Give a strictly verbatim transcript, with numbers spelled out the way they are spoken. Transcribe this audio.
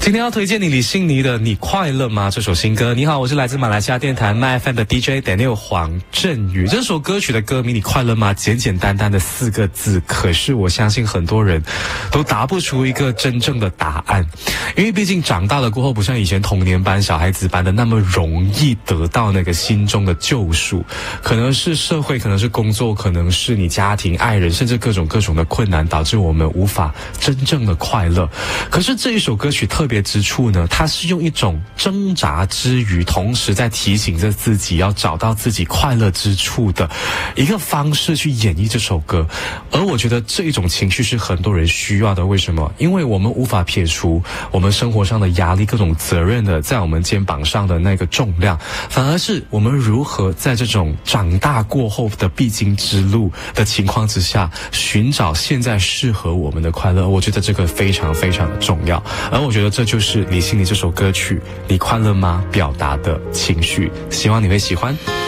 今天要推荐你李信尼的《你快乐吗》这首新歌。你好，我是来自马来西亚电台 M Y F M 的 D J Daniel 黄振宇。这首歌曲的歌名《你快乐吗》简简单单的四个字，可是我相信很多人都答不出一个真正的答案，因为毕竟长大了过后，不像以前童年般、小孩子般的那么容易得到那个心中的救赎。可能是社会，可能是工作，可能是你家庭、爱人，甚至各种各种的困难，导致我们无法真正的快乐。可是这一首歌曲特别之处呢，它是用一种挣扎之余，同时在提醒着自己要找到自己快乐之处的一个方式去演绎这首歌。而我觉得这一种情绪是很多人需要的。为什么？因为我们无法撇除我们生活上的压力、各种责任的在我们肩膀上的那个重量，反而是我们如何在这种长大过后的必经之路的情况之下，寻找现在适合我们的快乐。我觉得这个非常非常的重要，而我觉得这就是李信尼这首歌曲《你快乐吗》表达的情绪，希望你会喜欢。